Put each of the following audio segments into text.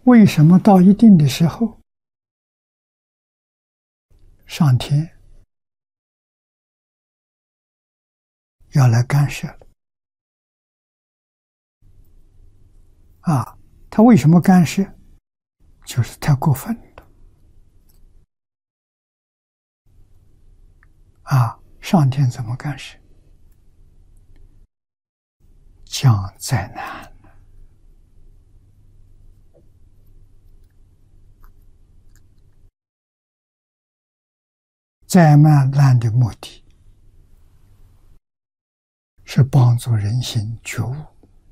为什么到一定的时候，上天要来干涉了？他为什么干涉？就是太过分了。上天怎么干涉？降灾难。灾难的目的是帮助人心觉悟，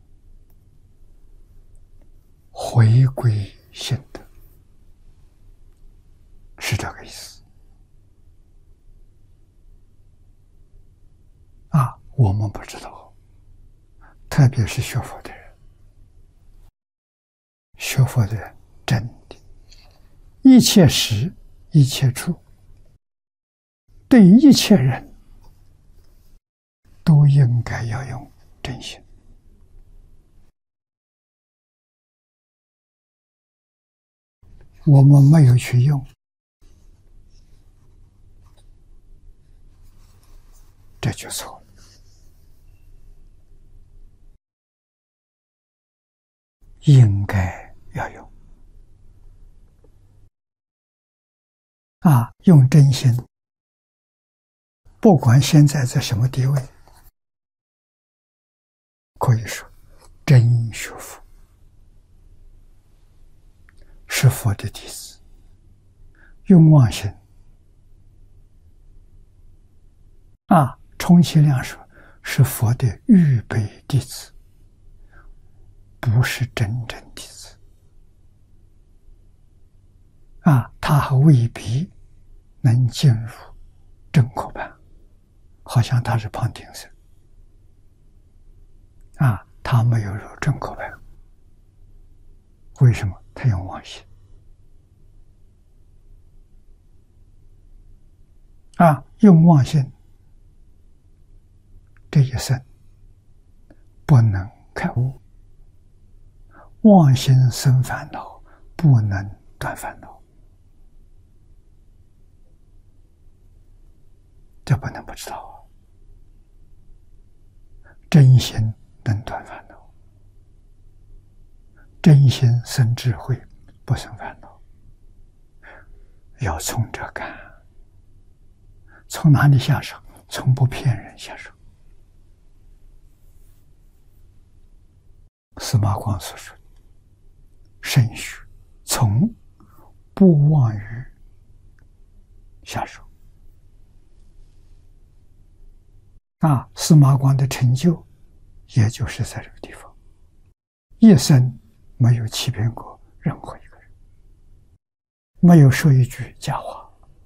回归心德，是这个意思。我们不知道，特别是学佛的人，学佛的人真的，一切时一切处，对一切人都应该要用真心。我们没有去用，这就错了。应该要用用真心，不管现在在什么地位，可以说真学佛，是佛的弟子。用妄心充其量说是佛的预备弟子，不是真正弟子。他还未必能进入正果班，好像他是旁听生他没有入正果班。为什么？他用妄心用妄心，这一生不能开悟，妄心生烦恼，不能断烦恼，这不能不知道真心能断烦恼，真心生智慧，不生烦恼。要从这干，从哪里下手？从不骗人下手。司马光所说，慎学，从不妄语下手。司马光的成就也就是在这个地方，一生没有欺骗过任何一个人，没有说一句假话。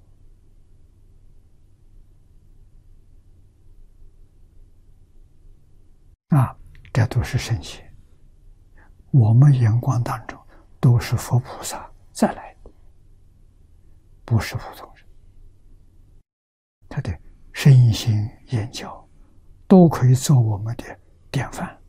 这都是圣贤，我们眼光当中都是佛菩萨再来的，不是普通人。他的身心言教都可以做我们的典范。